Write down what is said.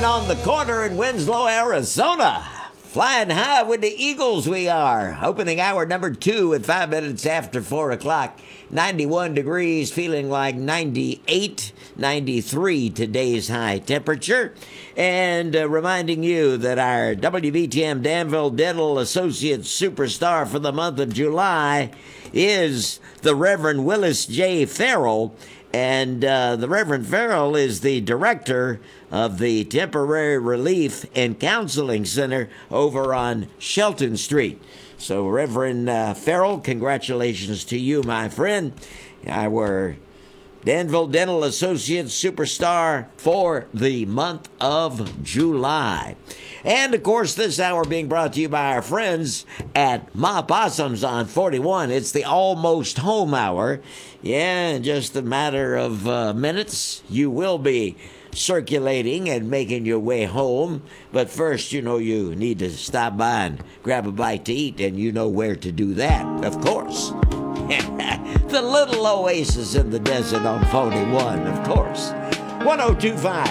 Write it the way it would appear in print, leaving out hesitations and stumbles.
Living on the corner in Winslow, Arizona. Flying high with the Eagles we are. Opening hour number 2 at 5 minutes after 4 o'clock. 91 degrees, feeling like 98, 93 today's high temperature. And reminding you that our WBTM Danville Dental Associates superstar for the month of July is the Reverend Willis J. Farrell. And the Reverend Farrell is the director of the Temporary Relief and Counseling Center over on Shelton Street. So, Reverend Farrell, congratulations to you, my friend. Our Danville Dental Associates superstar for the month of July. And, of course, this hour being brought to you by our friends at Ma Possums on 41. It's the Almost Home Hour. Yeah, in just a matter of minutes, you will be circulating and making your way home. But first, you need to stop by and grab a bite to eat, and you know where to do that, of course. The little oasis in the desert on 41, of course. 1025